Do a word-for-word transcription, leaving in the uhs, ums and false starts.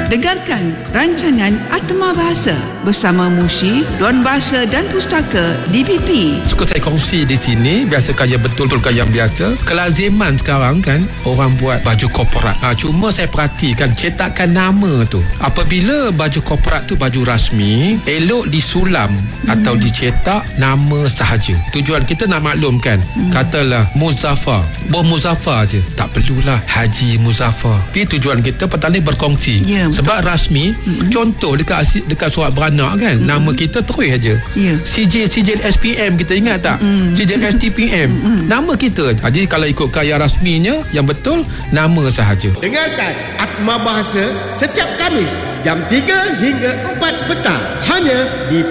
Dengarkan rancangan Atma Bahasa bersama Mushi, Dewan Bahasa dan Pustaka D B P. Suka saya kongsi di sini, biasa kaya betul-betul kaya biasa. Kelaziman sekarang kan orang buat baju korporat. Ha, cuma saya perhatikan cetakan nama tu. Apabila baju korporat tu baju rasmi, elok disulam hmm. atau dicetak nama sahaja. Tujuan kita nak maklumkan, hmm. katalah Muzaffar, Bom Muzaffar je. Tak perlulah Haji Muzaffar. Tapi tujuan kita petani berkongsi. Yeah, sebab rasmi, hmm. contoh dekat dekat surat beranak kan, hmm. nama kita terus aja. Yeah. Sijil sijil S P M kita ingat tak? Hmm. Sijil S T P M. Hmm. Nama kita. Jadi kalau ikut kaya rasminya yang betul nama sahaja. Dengarkan Atma Bahasa setiap Khamis jam tiga hingga empat petang hanya di